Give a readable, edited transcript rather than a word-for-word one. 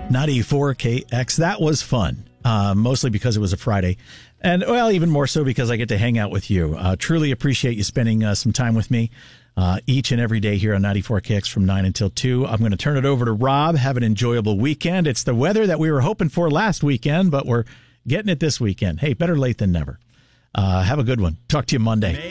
94KX. That was fun, mostly because it was a Friday. And, well, even more so because I get to hang out with you. Truly appreciate you spending some time with me each and every day here on 94KX from 9 until 2. I'm going to turn it over to Rob. Have an enjoyable weekend. It's the weather that we were hoping for last weekend, but we're getting it this weekend. Hey, better late than never. Have a good one. Talk to you Monday.